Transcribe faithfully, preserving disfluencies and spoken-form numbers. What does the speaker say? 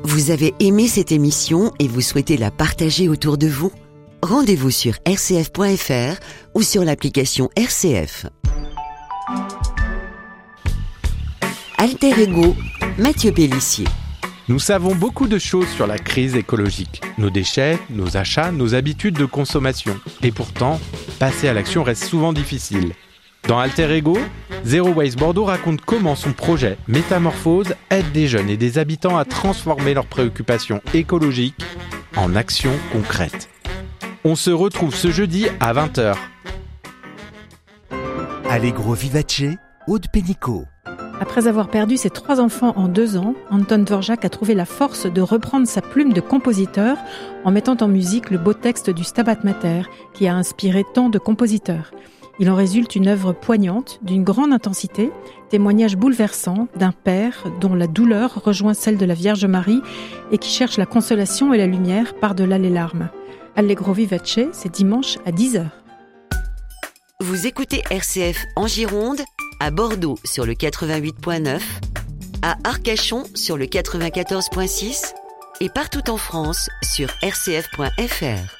Vous avez aimé cette émission et vous souhaitez la partager autour de vous ? Rendez-vous sur r c f point f r ou sur l'application R C F. Alter Ego, Mathieu Pélissier. Nous savons beaucoup de choses sur la crise écologique, nos déchets, nos achats, nos habitudes de consommation. Et pourtant, passer à l'action reste souvent difficile. Dans Alter Ego, Zero Waste Bordeaux raconte comment son projet Métamorphose aide des jeunes et des habitants à transformer leurs préoccupations écologiques en actions concrètes. On se retrouve ce jeudi à vingt heures. Allegro Vivace, Aude Pénicaud. Après avoir perdu ses trois enfants en deux ans, Anton Dvorak a trouvé la force de reprendre sa plume de compositeur en mettant en musique le beau texte du Stabat Mater qui a inspiré tant de compositeurs. Il en résulte une œuvre poignante, d'une grande intensité, témoignage bouleversant d'un père dont la douleur rejoint celle de la Vierge Marie et qui cherche la consolation et la lumière par-delà les larmes. Allegro Vivace, c'est dimanche à dix heures. Vous écoutez R C F en Gironde, à Bordeaux sur le quatre-vingt-huit point neuf, à Arcachon sur le quatre-vingt-quatorze point six et partout en France sur r c f point f r.